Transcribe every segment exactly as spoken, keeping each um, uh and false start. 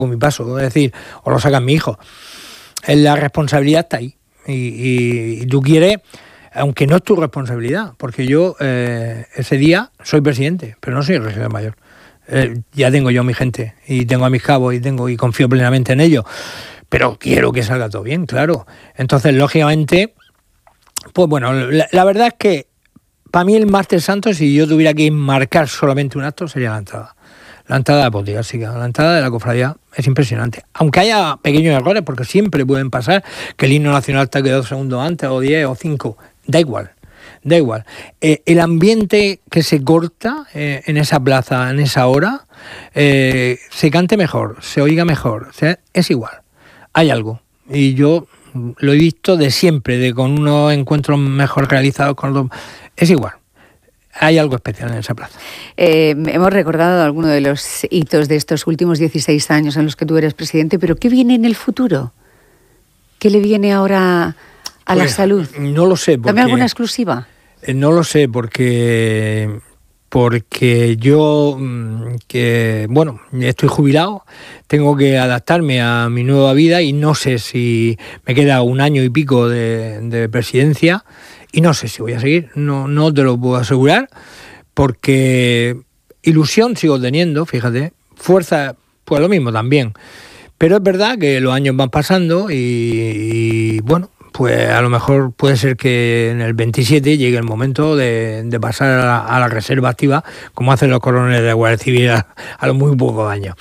con mi paso, es decir, o lo saca mi hijo. La responsabilidad está ahí. Y, y, y tú quieres, aunque no es tu responsabilidad, porque yo eh, ese día soy presidente, pero no soy el regidor mayor. Eh, ya tengo yo a mi gente, y tengo a mis cabos, y tengo y confío plenamente en ellos. Pero quiero que salga todo bien, claro. Entonces, lógicamente, pues bueno, la, la verdad es que para mí el martes santo, si yo tuviera que marcar solamente un acto, sería la entrada. La entrada de la Potigásica, la entrada de la cofradía es impresionante. Aunque haya pequeños errores, porque siempre pueden pasar, que el himno nacional te quedó dos segundos antes, o diez, o cinco, da igual, da igual. Eh, el ambiente que se corta eh, en esa plaza, en esa hora, eh, se cante mejor, se oiga mejor, o sea, es igual. Hay algo, y yo lo he visto de siempre, de con unos encuentros mejor realizados con los... Es igual. Hay algo especial en esa plaza. Eh, hemos recordado algunos de los hitos de estos últimos dieciséis años en los que tú eres presidente, pero ¿qué viene en el futuro? ¿Qué le viene ahora a pues, la salud? No lo sé. Porque, ¿Dame alguna exclusiva? Eh, no lo sé, porque... porque yo, que bueno, estoy jubilado, tengo que adaptarme a mi nueva vida y no sé si me queda un año y pico de, de presidencia y no sé si voy a seguir, no, no te lo puedo asegurar, porque ilusión sigo teniendo, fíjate, fuerza, pues lo mismo también, pero es verdad que los años van pasando y, y bueno, pues a lo mejor puede ser que en el veintisiete llegue el momento de, de pasar a la, a la reserva activa, como hacen los coroneles de la Guardia Civil a, a los muy pocos años.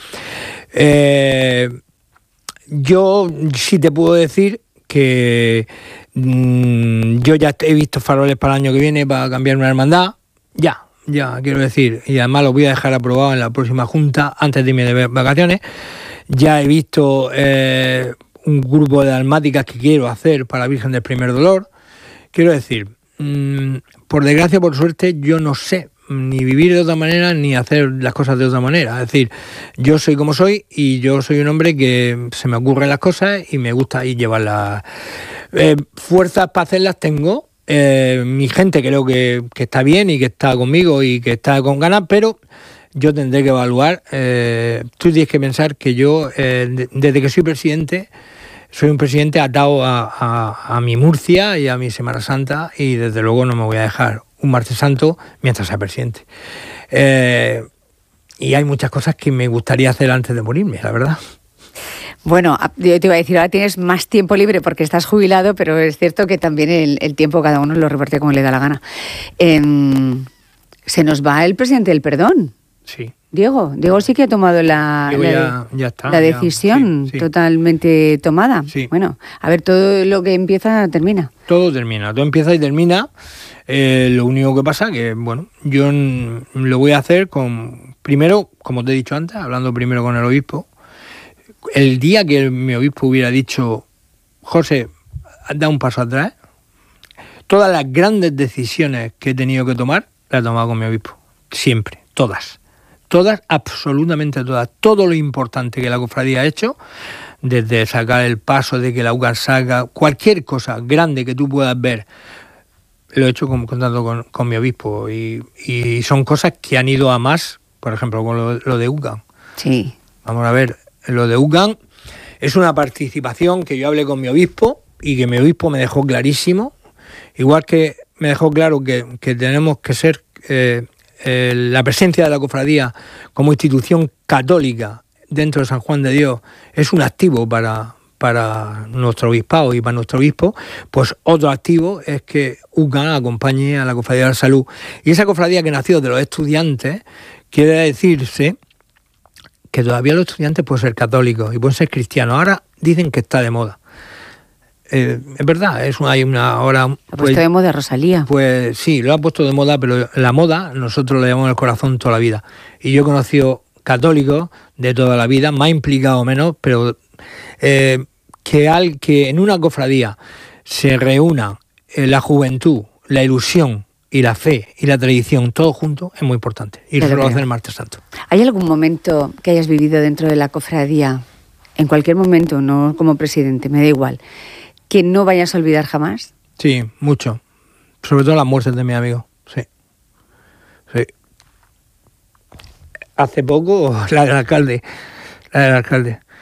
Eh, yo sí te puedo decir que mmm, yo ya he visto faroles para el año que viene para cambiar una hermandad, ya, ya quiero decir, y además lo voy a dejar aprobado en la próxima junta antes de irme de vacaciones. Ya he visto... Eh, un grupo de dalmáticas que quiero hacer para la Virgen del Primer Dolor. Quiero decir, mmm, por desgracia, por suerte, yo no sé ni vivir de otra manera ni hacer las cosas de otra manera. Es decir, yo soy como soy y yo soy un hombre que se me ocurren las cosas y me gusta ir llevarlas. Eh, fuerzas para hacerlas tengo. Eh, mi gente creo que, que está bien y que está conmigo y que está con ganas, pero yo tendré que evaluar. Eh, tú tienes que pensar que yo, eh, de, desde que soy presidente, soy un presidente atado a, a, a mi Murcia y a mi Semana Santa, y desde luego no me voy a dejar un martes santo mientras sea presidente. Eh, y hay muchas cosas que me gustaría hacer antes de morirme, la verdad. Bueno, yo te iba a decir, ahora tienes más tiempo libre porque estás jubilado, pero es cierto que también el, el tiempo cada uno lo reparte como le da la gana. Eh, se nos va el presidente del perdón. Sí. Diego, Diego sí que ha tomado la, la, ya, ya está, la decisión ya, sí, sí. totalmente tomada. Sí. Bueno, a ver, todo lo que empieza termina. Todo termina, todo empieza y termina. Eh, lo único que pasa que, bueno, yo n- lo voy a hacer con, primero, como te he dicho antes, hablando primero con el obispo. El día que el, mi obispo hubiera dicho, José, da un paso atrás, todas las grandes decisiones que he tenido que tomar, las he tomado con mi obispo. Siempre, todas. Todas, absolutamente todas. Todo lo importante que la cofradía ha hecho, desde sacar el paso, de que la U C A saca, cualquier cosa grande que tú puedas ver, lo he hecho con, contando con, con mi obispo. Y, y son cosas que han ido a más, por ejemplo, con lo, lo de U C A. Sí. Vamos a ver, lo de U C A es una participación que yo hablé con mi obispo y que mi obispo me dejó clarísimo, igual que me dejó claro que, que tenemos que ser... Eh, Eh, la presencia de la cofradía como institución católica dentro de San Juan de Dios es un activo para, para nuestro obispado y para nuestro obispo, pues otro activo es que U C A acompañe a la Cofradía de la Salud. Y esa cofradía que nació de los estudiantes, quiere decirse que todavía los estudiantes pueden ser católicos y pueden ser cristianos. Ahora dicen que está de moda. Eh, es verdad, es una, hay una hora... Lo ha puesto de moda Rosalía. Pues sí, lo ha puesto de moda, pero la moda nosotros la llevamos en el corazón toda la vida. Y yo he conocido católicos de toda la vida, más implicados o menos, pero eh, que, al, que en una cofradía se reúna eh, la juventud, la ilusión y la fe y la tradición, todo junto, es muy importante. Y eso lo hace el martes santo. ¿Hay algún momento que hayas vivido dentro de la cofradía, en cualquier momento, no como presidente, me da igual, que no vayas a olvidar jamás? Sí, mucho. Sobre todo las muertes de mi amigo. Sí. Sí. Hace poco, la del alcalde. La del alcalde.